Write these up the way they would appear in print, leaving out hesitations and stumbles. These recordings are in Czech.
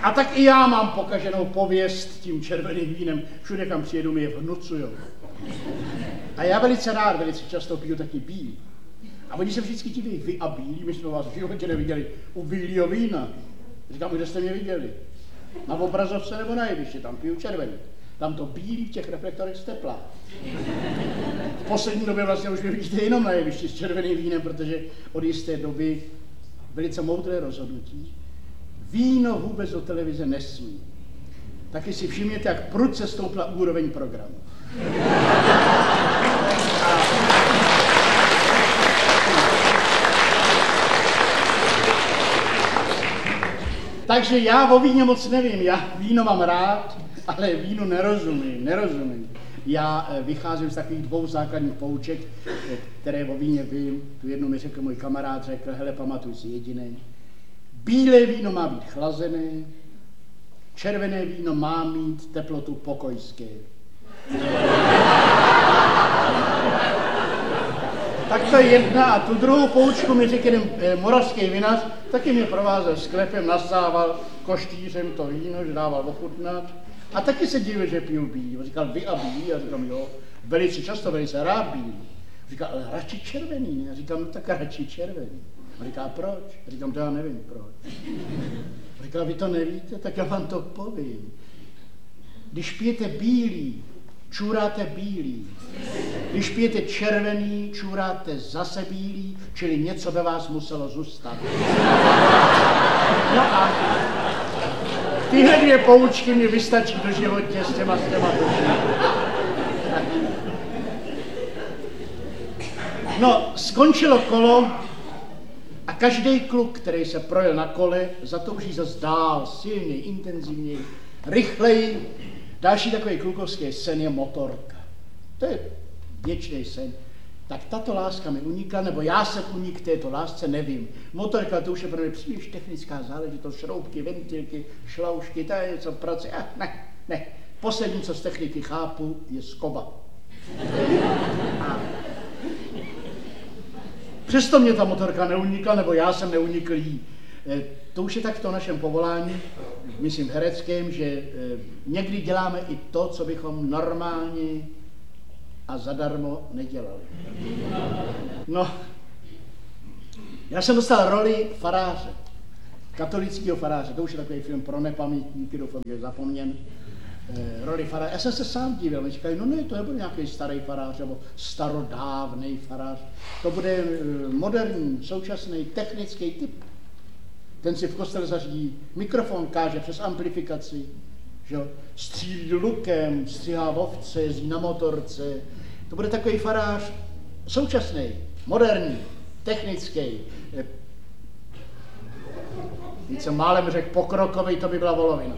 A tak i já mám pokaženou pověst tím červeným vínem. Všude, kam přijedu, mi je vnucujou. A já velice rád, velice často piju taky bílý. A oni se vždycky diví, vy a bílý, my jsme vás v životě neviděli u bílýho vína. Říkám, kde jste mě viděli? Na obrazovce nebo na jevišti, tam piju červený. Tam to bílý v těch reflektorech steplá. V poslední době vlastně už mě vidíte jenom na jevišti s červeným vínem, protože od jisté doby velice moudré rozhodnutí. Víno vůbec do televize nesmí. Taky si všimněte, jak prudce stoupla úroveň programu. Takže já o víně moc nevím, já víno mám rád, ale vínu nerozumím. Já vycházím z takových dvou základních pouček, které o víně vím. Tu jednu mi řekl můj kamarád, řekl, hele, pamatuj si jediné. Bílé víno má být chlazené, červené víno má mít teplotu pokojské. Tak to je jedna a tu druhou poučku mi řekl jeden moravský vinař, taky mě provázel sklepem, nasával koštýřem to víno, že dával ochutnat. A taky se divil, že piju bílý. Říkal, vy a bílý? A říkám, jo, velice často, velice rád bílý. Říkal, ale radši červený, ne? A říkám, no tak radši červený. A říká, proč? A říkám, to já nevím proč. A říkal, vy to nevíte? Tak já vám to povím. Když pijete bílý, čůráte bílý. Když pijete červený, čůráte zase bílý, čili něco ve vás muselo zůstat. No a tyhle dvě poučky mi vystačí do životě s těma došly. No, skončilo kolo a každý kluk, který se projel na kole, zatouží zase dál, silněji, intenzivněji, rychleji. Další takový klukovský sen je motorka. To je věčný sen. Tak tato láska mi unikla, nebo já jsem unik této lásce, nevím. Motorka, to už je pro mě příliš technická záležitost, šroubky, ventilky, šlaušky, to je něco pracuje. Ne. Poslední, co z techniky chápu, je skoba. A přesto mě ta motorka neunikla, nebo já jsem neunikl jí. To už je tak v tom našem povolání, myslím hereckém, že někdy děláme i to, co bychom normálně a zadarmo nedělali. No, já jsem dostal roli faráře, katolického faráře, to už je takový film pro nepamětníky, doufám, že je zapomněn, roli faráře. Já jsem se sám divil, říkají, no ne, to nebude nějaký starý farář, nebo starodávnej farář, to bude moderní, současný, technický typ. Ten si v kostele zařídí mikrofon, káže přes amplifikaci, že jo, střílí lukem, stříhá ovce, jezdí na motorce. To bude takový farář současný, moderní, technický. Víc jsem málem řekl pokrokový, to by byla volovina.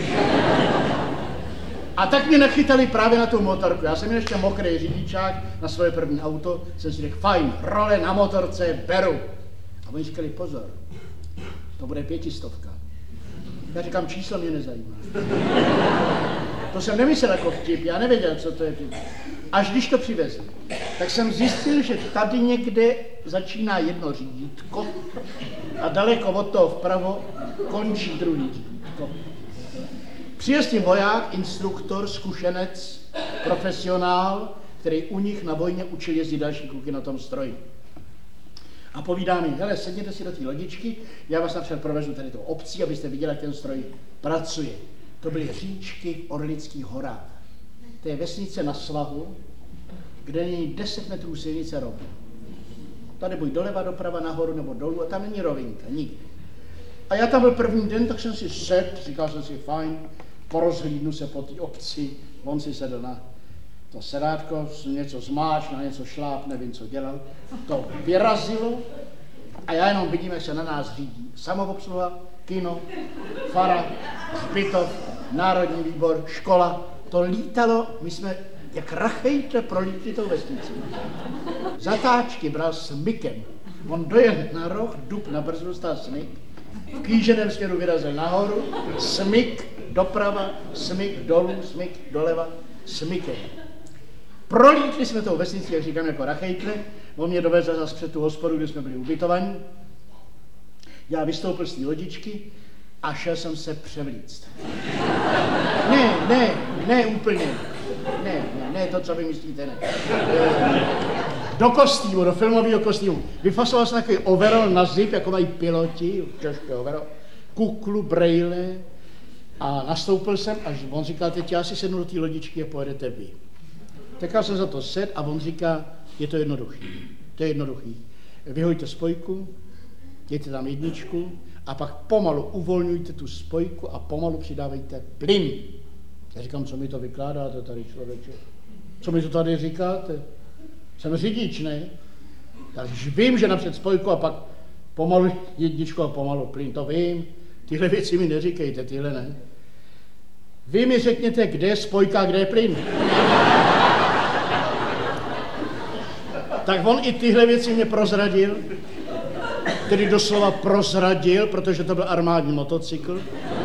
A tak mě nachytali právě na tu motorku. Já jsem měl ještě mokrý řidičák na svoje první auto, jsem si řekl, fajn, role na motorce, beru. A oni říkali, pozor, to bude 500. Já říkám, číslo mě nezajímá. To jsem nemyslel jako vtip, já nevěděl, co to je vtip. Až když to přivezli, tak jsem zjistil, že tady někde začíná jedno řídítko a daleko od toho vpravo končí druhý řídítko. Přijel s tím voják, instruktor, zkušenec, profesionál, který u nich na vojně učil jezdit další kluky na tom stroji. A povídá mi, hele, sedněte si do té lodičky, já vás napřed provezu tady tou obcí, abyste viděli, jak ten stroj pracuje. To byly říčky v Orlických horách. To je vesnice na svahu, kde není 10 metrů silnice rovně. Tady buď doleva, doprava, nahoru nebo dolů a tam není rovinka, nikdy. A já tam byl první den, tak jsem si sedl, říkal jsem si, fajn, porozhlídnu se po té obci, on si sedl na to sedátko, něco zmáč, na něco šláp, nevím, co dělal. To vyrazilo a já jenom vidím, jak se na nás řídí. Samoobsluha, kino, fara, hřbitov, národní výbor, škola. To lítalo, my jsme jak rachejte prolítli tou vesnicí. Zatáčky bral smykem. On dojel na roh, dub na brzdu, stál smyk. V kýženém směru vyrazil nahoru, smyk doprava, smyk dolů, smyk doleva, smykem. Prolítli jsme tou vesnici, jak říkám, jako rachejtle. On mě dovezl zase před tu hospodu, kde jsme byli ubytovaní. Já vystoupil z té lodičky a šel jsem se převlíct. Ne, úplně. Ne, to, co vy myslíte, ne. Do kostýmu, do filmového kostýmu. Vyfasoval jsem takový overall na zip, jako mají piloti, těžký overall, kuklu, brejle a nastoupil jsem, až on říkal, teď já si sednu do té lodičky a pojedete vy. Tak já jsem za to sedl a on říká, je to jednoduchý. Vyhojte spojku, dejte tam jedničku a pak pomalu uvolňujte tu spojku a pomalu přidávejte plyn. Já říkám, co mi to vykládáte tady, člověče? Co mi to tady říkáte? Jsem řidič, ne? Takže vím, že napřed spojku a pak pomalu jedničku a pomalu plyn, to vím. Tyhle věci mi neříkejte, tyhle ne. Vy mi řekněte, kde je spojka a kde je plyn. Tak on i tyhle věci mě prozradil, tedy doslova prozradil, protože to byl armádní motocykl.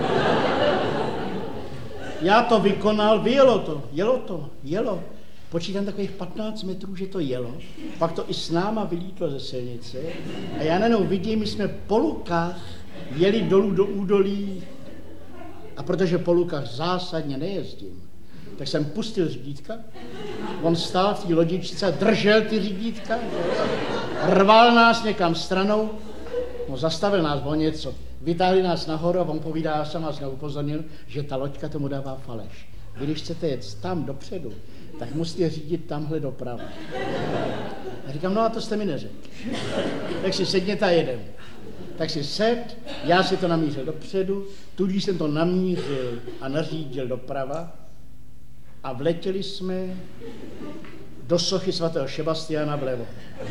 Já to vykonal, jelo. Počítám takových 15 metrů, že to jelo, pak to i s náma vylítlo ze silnice a já najednou vidím, my jsme po lukách jeli dolů do údolí a protože po lukách zásadně nejezdím, tak jsem pustil řídítka, on stál v té lodičce, držel ty řídítka, rval nás někam stranou, no zastavil nás o něco, vytáhli nás nahoru a on povídá, já jsem vás neupozornil, že ta loďka tomu dává faleš. Vy, když chcete jet tam dopředu, tak musíte řídit tamhle doprava. Já říkám, no a to jste mi neřekl. Tak si sedněte a jedem. Tak si sed, já si to namířil dopředu, tudíž jsem to namířil a nařídil doprava a vletěli jsme do sochy svatého Šebastiána vlevo.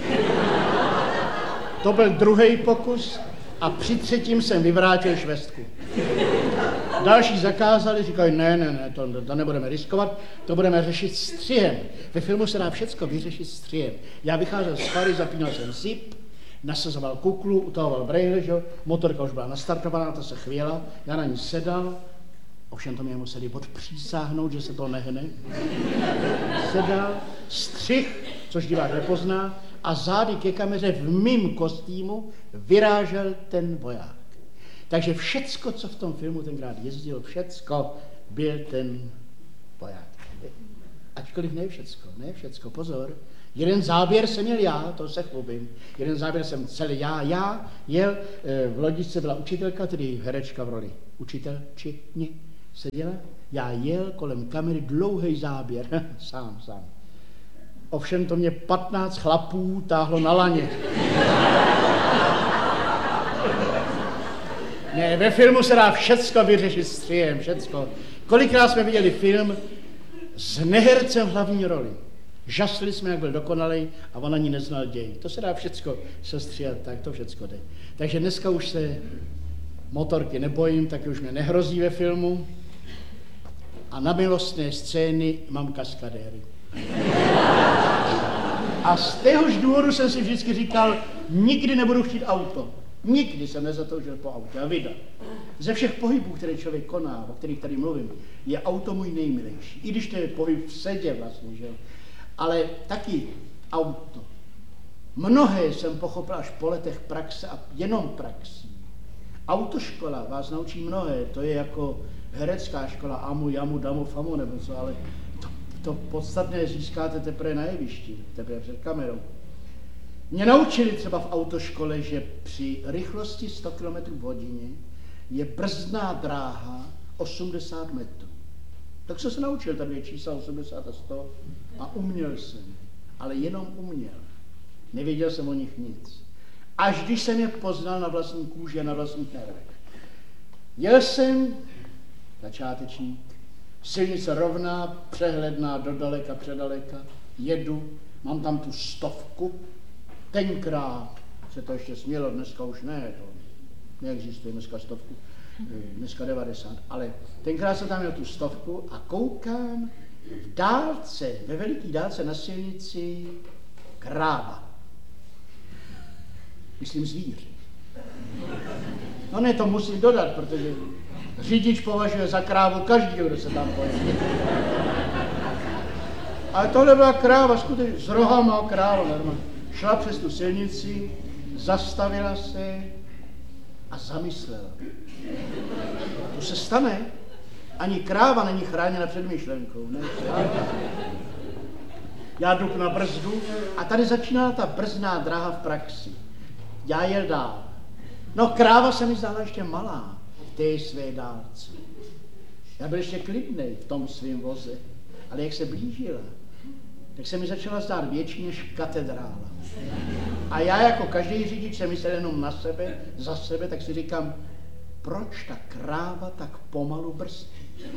To byl druhý pokus a při třetím jsem vyvrátil švestku. Další zakázali, říkali, ne, to nebudeme riskovat, to budeme řešit střihem. Ve filmu se dá všecko vyřešit střihem. Já vycházel z fary, zapínal jsem zip, nasazoval kuklu, utahoval brejle, že? Motorka už byla nastartovaná, ta se chvěla, já na ní sedal, ovšem to mě museli odpřísáhnout, že se to nehne. Sedal, střih, což divák nepozná, a zády ke kameře v mým kostýmu vyrážel ten voják. Takže všecko, co v tom filmu tenkrát jezdilo, všecko byl ten voják. Ačkoliv ne všecko, pozor. Jeden záběr jsem měl já, to se chlubím. Jeden záběr jsem celý já jel, v lodičce byla učitelka, tedy herečka v roli učitelčiny seděla. Já jel kolem kamery, dlouhý záběr, sám. Ovšem to mě 15 chlapů táhlo na laně. Ne, ve filmu se dá všecko vyřešit střihem, všecko. Kolikrát jsme viděli film s nehercem v hlavní roli. Žasli jsme, jak byl dokonalej a on ani neznal děj. To se dá všecko sestříhat, tak to všecko jde. Takže dneska už se motorky nebojím, taky už mě nehrozí ve filmu. A na milostné scény mám kaskadéry. A z téhož důvodu jsem si vždycky říkal, nikdy nebudu chtít auto. Nikdy jsem nezatoužil po autě a vydat. Ze všech pohybů, které člověk koná, o kterých tady mluvím, je auto můj nejmilejší. I když to je pohyb v sedě vlastně, že? Ale taky auto. Mnohé jsem pochopil až po letech praxe a jenom praxí. Autoškola vás naučí mnohé, to je jako herecká škola, amu, jamu, damu, famu nebo co, ale to podstatné získáte teprve na jevišti, teprve před kamerou. Mě naučili třeba v autoškole, že při rychlosti 100 km v hodině je brzdná dráha 80 metrů. Tak jsem se naučil ta dvě čísla 80 a 100 a uměl jsem, ale jenom uměl. Nevěděl jsem o nich nic. Až když jsem je poznal na vlastní kůži a na vlastních nervech. Jel jsem, začátečník, silnice rovná, přehledná, dodaleka, předaleka, jedu, mám tam tu 100. Tenkrát se to ještě smělo, dneska už ne, to neexistuje dneska 100, dneska 90, ale tenkrát jsem tam měl tu 100 a koukám v dálce, ve veliký dálce na silnici kráva. Myslím zvíře. No ne, to musím dodat, protože řidič považuje za krávu každý, kdo se tam pojede. Ale tohle byla kráva, skutečně s rohama kráva normálně. Šla přes tu silnici, zastavila se a zamyslel. To se stane. Ani kráva není chráněna před myšlenkou. Ne? Já jdu na brzdu a tady začínala ta brzdná dráha v praxi. Já jel dál. No kráva se mi zdála ještě malá v té své dálce. Já byl ještě klidnej v tom svém voze, ale jak se blížila, tak se mi začala zdát větší než katedrála. A já jako každý řidič jsem myslel jenom na sebe, za sebe, tak si říkám, proč ta kráva tak pomalu brzdí?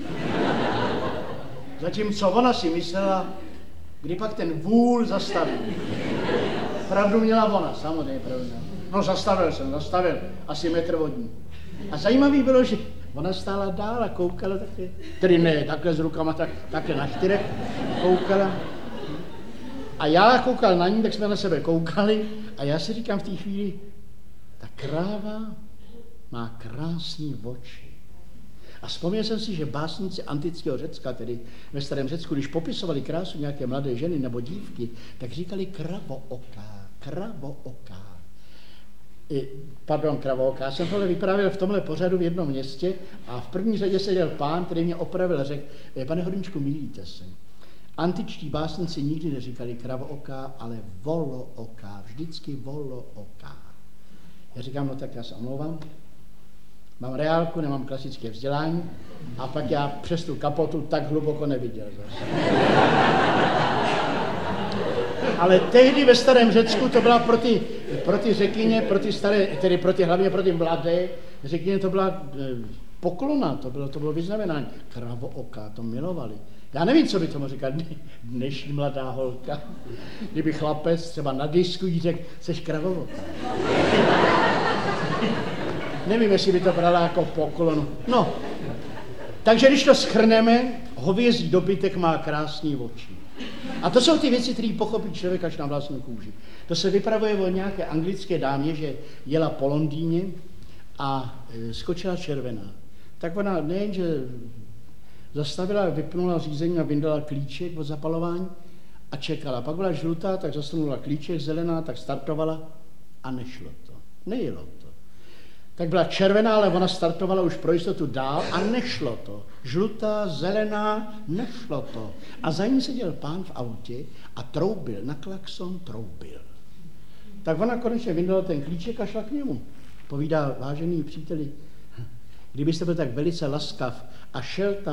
Zatímco ona si myslela, kdy pak ten vůl zastaví. Pravdu měla ona, samozřejmě pravdu. No zastavil, asi metr od ní. A zajímavý bylo, že ona stála dál a koukala takhle, tedy ne, takhle s rukama, takhle na čtyřech koukala. A já koukal na ní, tak jsme na sebe koukali a já si říkám v té chvíli, ta kráva má krásný oči. A vzpomněl jsem si, že básníci antického Řecka, tedy ve starém Řecku, když popisovali krásu nějaké mladé ženy nebo dívky, tak říkali kravooká. Kravooká. Já jsem tohle vyprávěl v tomhle pořadu v jednom městě a v první řadě seděl pán, který mě opravil a řekl, pane Hodinčku, mýlíte se. Antičtí básníci nikdy neříkali kravooká, ale volooká, vždycky volooká. Já říkám, no tak já se omlouvám, mám reálku, nemám klasické vzdělání a pak já přes tu kapotu tak hluboko neviděl zase. Ale tehdy ve starém Řecku to byla pro ty řekyně, pro ty staré, tedy hlavně pro ty mladé řekyně to byla poklona, to bylo vyznamenání. Kravooká, to milovali. Já nevím, co by tomu říkal dnešní mladá holka, kdyby chlapec třeba na disku jí řekl, seš kravooká. Nevím, jestli by to brala jako poklonu. No, takže když to shrneme, hovězí dobytek má krásný oči. A to jsou ty věci, které pochopí člověk až na vlastní kůži. To se vypravuje o nějaké anglické dámě, že jela po Londýně a skočila červená. Tak ona nejenže zastavila, vypnula řízení a vyndala klíček od zapalování a čekala. Pak byla žlutá, tak zasunula klíček, zelená, tak startovala a nešlo to. Nejelo to. Tak byla červená, ale ona startovala už pro jistotu dál a nešlo to. Žlutá, zelená, nešlo to. A za ní seděl pán v autě a troubil, na klakson troubil. Tak ona konečně vyndala ten klíček a šla k němu. Povídá, vážený příteli, kdybyste byl tak velice laskav a šel tam